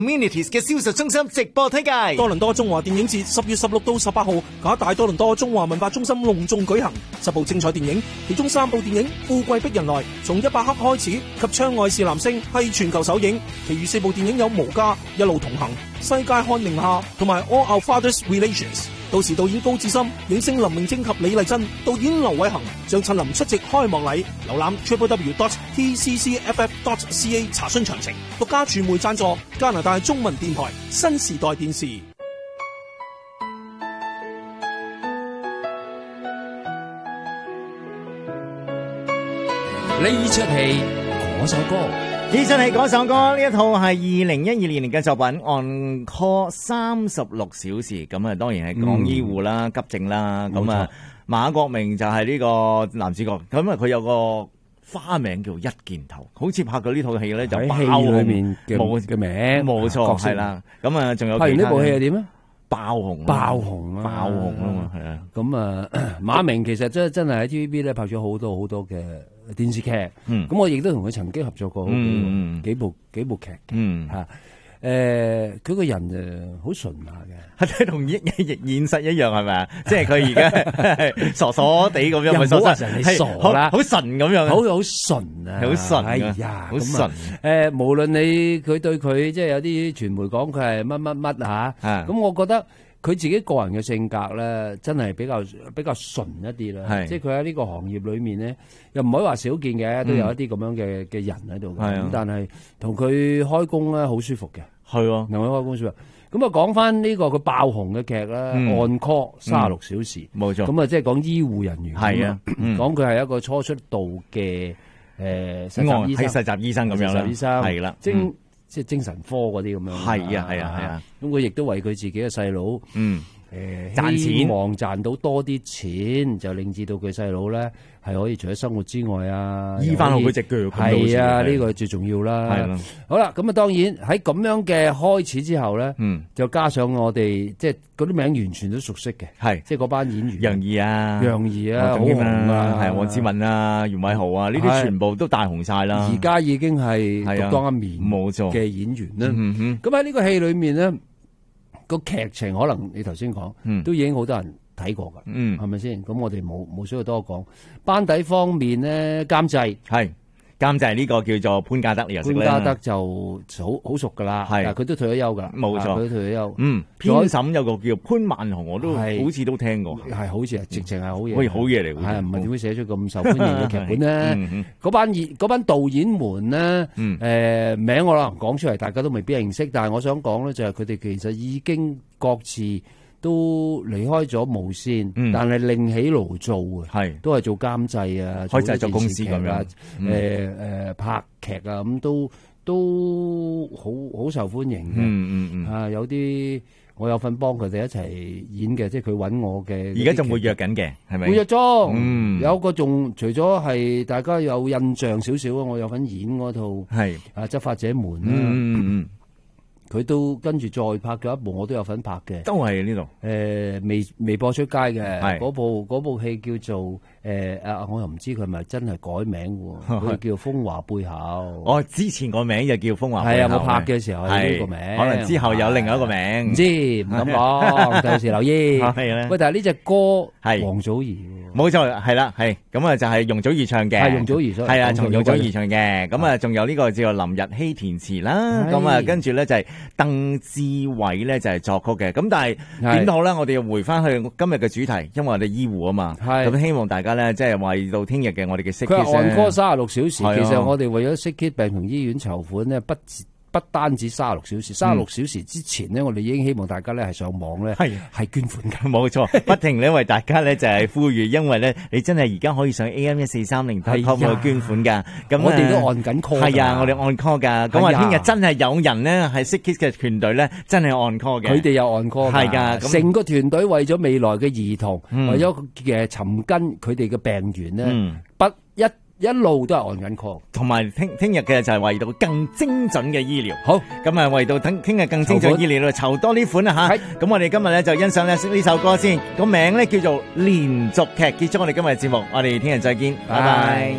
Amenities 嘅銷售中心直播推介。 多倫多中華電影節10月16到18號，假大多倫多中華文化中心隆重舉行，10部精彩電影，其中3部電影《富貴逼人來》從100克開始及《窗外是男星》係全球首映，其餘4部電影有《無家》、一路同行、世界看寧夏同埋 All Our Fathers Relations。到時導演高志森、影星林明禎及李麗珍、導演劉偉恒將親臨出席開幕禮。瀏覽 www.tccff.ca 查詢詳情。獨家傳媒贊助加拿大中文電台新時代電視。 呢出戲嗰首歌， 呢出戲嗰首歌，呢一套係2012年嘅作品《On Call 36小時》。咁啊，當然係講醫護啦、急症啦。咁啊，馬國明就係呢個男主角。咁啊，佢有個花名叫一件頭，好似拍過呢套戲咧就爆紅裏面嘅名， 冇錯係啦。咁啊，仲有拍完呢部戲係點啊？ 爆紅啊嘛，係啊。 咁啊，馬明其實真係喺 TVB 咧拍咗好多嘅電視劇。咁我亦都同佢曾經合作過幾部劇嘅。吓，佢個人好純下嘅， 係同現實一樣係咪啊？即係佢而家傻傻地咁樣， 唔好話成你傻啦， 好神咁樣， 好純啊， 好純。 哎呀， 好純。 無論佢對佢即係有啲傳媒講佢係乜吓，咁我覺得佢自己個人嘅性格咧，真係比較純一啲啦。即係佢喺呢個行業裏面咧，又唔可以話少見嘅，都有一啲咁樣嘅人喺度。咁但係同佢開工咧，好舒服嘅。係喎，同佢開工舒服。咁啊，講翻呢個佢爆紅嘅劇啦，《On Call 36小時》，冇錯。咁啊，即係講醫護人員。係啊，講佢係一個初出道嘅實習醫生， 係實習醫生咁樣啦。實習醫生係啦，即係精神科嗰啲咁樣。係啊。 咁佢亦都為佢自己嘅細佬， 賺錢， 希望賺到多啲錢，就令至到佢細佬咧係可以除咗生活之外啊， 醫翻好佢隻腳。 係啊，呢個最重要啦。係啦，好啦，咁啊，當然喺咁樣嘅開始之後咧，就加上我哋即係嗰啲名完全都熟悉嘅，係即係嗰班演員，楊怡啊，好紅啊，係黃智雯啊，袁偉豪啊，呢啲全部都大紅晒啦。而家已經係獨當一面，冇錯嘅演員啦。咁喺呢個戲裏面咧，個劇情可能你頭先講，都已經好多人睇過噶，係咪先？咁我哋冇需要多講。班底方面咧，監製呢個叫做潘嘉德，你又識咧？潘嘉德就好熟噶啦，係佢都退咗休噶，冇錯，佢退咗休。編審有個叫潘萬雄，我都好似都聽過，係好似直情係好嘢，好嘢嚟，係唔係點會寫出咁受歡迎嘅劇本咧？嗰班導演們咧，名我可能講出嚟，大家都未必認識，但係我想講咧，就係佢哋其實已經各自都離開咗無線，但係另起爐灶啊，都係做監製啊，開製作公司咁樣，拍劇啊，咁都好受歡迎嘅。有啲我有份幫佢哋一齊演嘅，即係佢揾我嘅。而家仲會約緊嘅，係咪？會約中，有個仲除咗係大家有印象少少啊，我有份演嗰套係執法者們啦。佢都跟住再拍咗一部，我都有份拍嘅，都係呢度。未播出街嘅嗰部戲叫做我又唔知佢係咪真係改名喎，佢叫《風華背後》。哦，之前個名就叫《風華背後》。係啊，我拍嘅時候係呢個名，可能之後有另外一個名，唔知唔敢講，第時留意。係啦，喂，但係呢隻歌係王祖兒，冇錯，係啦，係咁啊，就係容祖兒唱嘅，係容祖兒，係啊，從容祖兒唱嘅。咁啊，仲有呢個叫做林日曦填詞啦。咁啊，跟住咧就係鄧志偉咧就係作曲嘅。咁但係點都好啦，我哋又回翻去今日嘅主題，因為我哋醫護啊嘛，咁希望大家咧即係為到聽日嘅我哋嘅 sick kit。佢係On Call 36小時，其實我哋為咗 sick kit 病同醫院籌款咧，不單止36小時，36小時之前呢，我哋已經希望大家咧係上網咧係捐款㗎，冇錯，不停咧為大家咧就係呼籲，因為咧你真係而家可以上 AM1430.com 去捐款㗎。咁我哋都按緊 call，係啊，我哋按 call 㗎。咁啊，聽日真係有人咧係 sick kit 嘅團隊咧，真係按 call 嘅。佢哋有按 call，係㗎。成個團隊為咗未來嘅兒童，為咗尋根佢哋嘅病源咧，一路都係按緊 call，同埋聽日嘅就係為到更精準嘅醫療。好，咁啊為到聽日更精準醫療，籌多啲款啊吓。咁我哋今日咧就欣賞呢首歌先，個名咧叫做連續劇。結束我哋今日嘅節目，我哋聽日再見，拜拜。